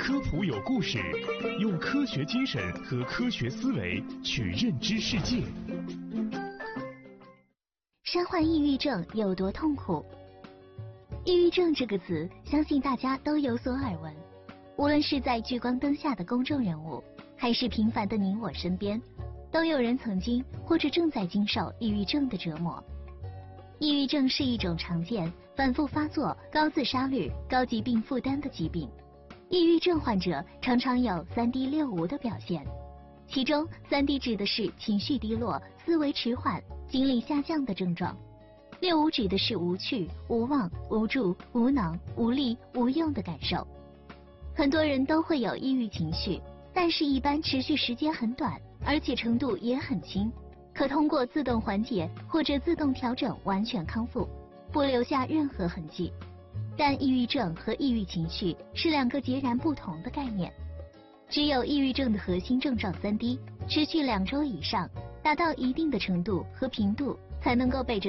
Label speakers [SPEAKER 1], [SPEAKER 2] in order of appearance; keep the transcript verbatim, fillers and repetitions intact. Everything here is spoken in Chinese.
[SPEAKER 1] 科普有故事，用科学精神和科学思维去认知世界。
[SPEAKER 2] 身患抑郁症有多痛苦？抑郁症这个词，相信大家都有所耳闻。无论是在聚光灯下的公众人物，还是平凡的你我身边，都有人曾经或者正在经受抑郁症的折磨。抑郁症是一种常见、反复发作、高自杀率、高疾病负担的疾病。抑郁症患者常常有三低六无的表现，其中三低指的是情绪低落、思维迟缓、精力下降的症状，六无指的是无趣、无望、无助、无能、无力、无用的感受。很多人都会有抑郁情绪，但是一般持续时间很短，而且程度也很轻，可通过自动缓解或者自动调整完全康复，不留下任何痕迹。但抑郁症和抑郁情绪是两个截然不同的概念。只有抑郁症的核心症状三低持续两周以上，达到一定的程度和频度，才能够被诊